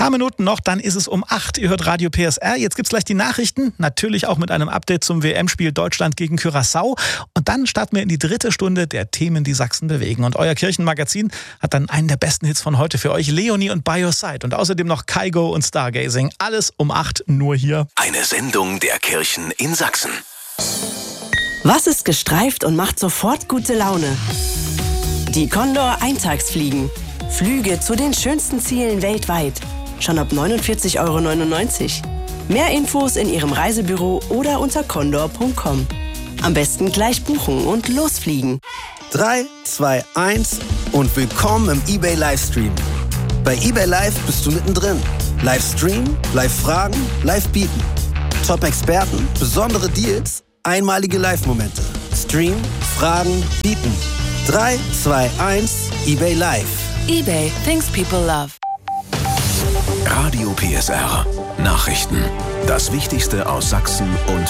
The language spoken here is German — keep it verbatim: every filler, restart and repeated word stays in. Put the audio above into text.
Paar Minuten noch, dann ist es um acht. Ihr hört Radio P S R. Jetzt gibt's gleich die Nachrichten. Natürlich auch mit einem Update zum W M-Spiel Deutschland gegen Curaçao. Und dann starten wir in die dritte Stunde der Themen, die Sachsen bewegen. Und euer Kirchenmagazin hat dann einen der besten Hits von heute für euch. Leonie und By Your Side. Und außerdem noch Kygo und Stargazing. Alles um acht, nur hier. Eine Sendung der Kirchen in Sachsen. Was ist gestreift und macht sofort gute Laune? Die Condor Eintagsfliegen. Flüge zu den schönsten Zielen weltweit. Schon ab neunundvierzig Euro neunundneunzig. Mehr Infos in Ihrem Reisebüro oder unter condor punkt com. Am besten gleich buchen und losfliegen. drei, zwei, eins und willkommen im eBay Livestream. Bei eBay Live bist du mittendrin. Live streamen, live fragen, live bieten. Top-Experten, besondere Deals, einmalige Live-Momente. Stream, fragen, bieten. drei, zwei, eins, eBay Live. eBay, things people love. Radio P S R. Nachrichten. Das Wichtigste aus Sachsen und